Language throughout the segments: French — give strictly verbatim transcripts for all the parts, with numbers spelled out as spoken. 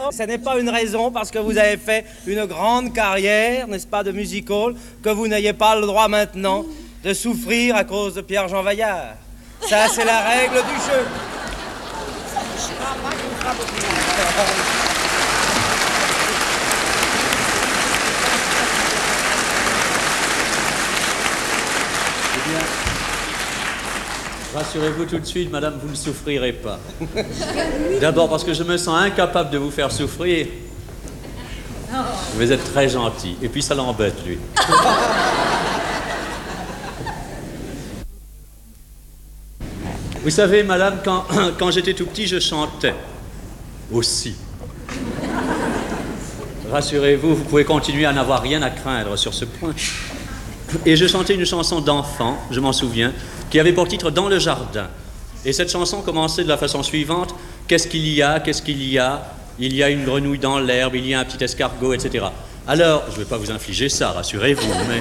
Ce n'est pas une raison parce que vous avez fait une grande carrière, n'est-ce pas, de music-hall, que vous n'ayez pas le droit maintenant de souffrir à cause de Pierre-Jean Vaillard. Ça, c'est la règle du jeu. Eh bien, rassurez-vous tout de suite, madame, vous ne souffrirez pas. D'abord parce que je me sens incapable de vous faire souffrir. Vous êtes très gentil. Et puis ça l'embête, lui. Vous savez, madame, quand, quand j'étais tout petit, je chantais aussi. Rassurez-vous, vous pouvez continuer à n'avoir rien à craindre sur ce point. Et je chantais une chanson d'enfant, je m'en souviens, qui avait pour titre « Dans le jardin ». Et cette chanson commençait de la façon suivante. Qu'est-ce qu'il y a? Qu'est-ce qu'il y a? Il y a une grenouille dans l'herbe, il y a un petit escargot, et cetera. Alors, je ne vais pas vous infliger ça, rassurez-vous, mais...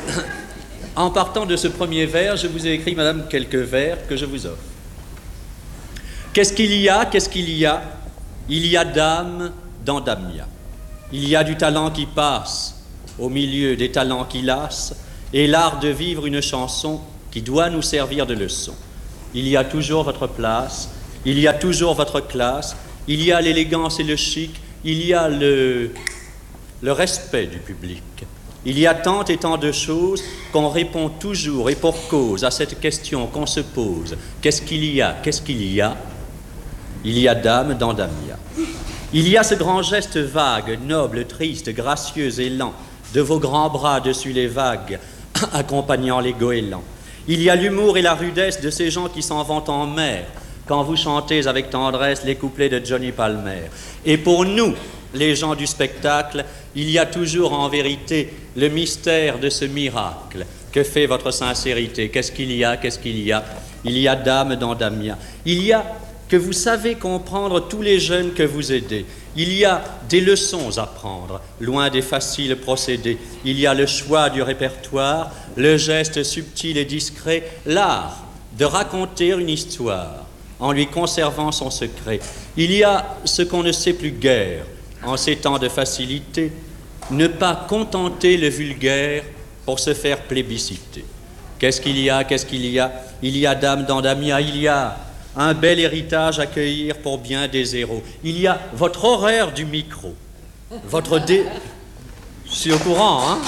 En partant de ce premier vers, je vous ai écrit, madame, quelques vers que je vous offre. Qu'est-ce qu'il y a? Qu'est-ce qu'il y a? Il y a d'âme dans Damia. Il y a du talent qui passe au milieu des talents qui lassent et l'art de vivre une chanson qui doit nous servir de leçon. Il y a toujours votre place, il y a toujours votre classe, il y a l'élégance et le chic, il y a le, le respect du public. Il y a tant et tant de choses qu'on répond toujours et pour cause à cette question qu'on se pose. Qu'est-ce qu'il y a? Qu'est-ce qu'il y a? Il y a d'âme dans Damia. Il y a ce grand geste vague, noble, triste, gracieux et lent, de vos grands bras dessus les vagues, accompagnant les goélands. Il y a l'humour et la rudesse de ces gens qui s'en vont en mer, quand vous chantez avec tendresse les couplets de Johnny Palmer. Et pour nous, les gens du spectacle, il y a toujours en vérité le mystère de ce miracle. Que fait votre sincérité? Qu'est-ce qu'il y a? Qu'est-ce qu'il y a? Il y a d'âme dans Damia. Il y a que vous savez comprendre tous les jeunes que vous aidez. Il y a des leçons à prendre, loin des faciles procédés. Il y a le choix du répertoire, le geste subtil et discret, l'art de raconter une histoire en lui conservant son secret. Il y a ce qu'on ne sait plus guère en ces temps de facilité, ne pas contenter le vulgaire pour se faire plébisciter. Qu'est-ce qu'il y a? Qu'est-ce qu'il y a? Il y a d'âme dans Damia, il y a un bel héritage à cueillir pour bien des héros. Il y a votre horreur du micro, votre dé... Je suis au courant, hein?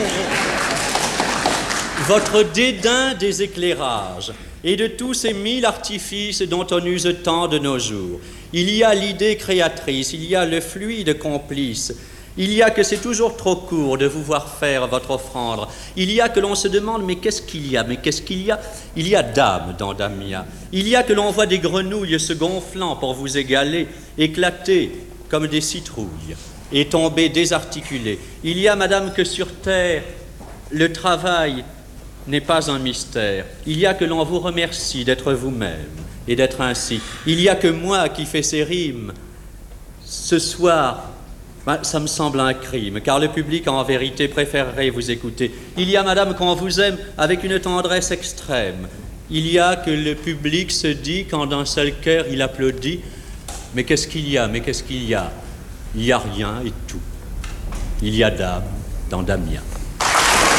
Votre dédain des éclairages et de tous ces mille artifices dont on use tant de nos jours. Il y a l'idée créatrice, il y a le fluide complice, il y a que c'est toujours trop court de vous voir faire votre offrande. Il y a que l'on se demande, mais qu'est-ce qu'il y a? Mais qu'est-ce qu'il y a? Il y a d'âme dans Damia. Il y a que l'on voit des grenouilles se gonflant pour vous égaler, éclater comme des citrouilles et tomber désarticulées. Il y a, madame, que sur terre, le travail n'est pas un mystère. Il y a que l'on vous remercie d'être vous-même et d'être ainsi. Il y a que moi qui fais ces rimes, ce soir, ben, ça me semble un crime, car le public en vérité préférerait vous écouter. Il y a, madame, qu'on vous aime avec une tendresse extrême. Il y a que le public se dit, quand d'un seul cœur il applaudit, mais qu'est-ce qu'il y a? Mais qu'est-ce qu'il y a? Il y a rien et tout. Il y a d'âme dans Damia.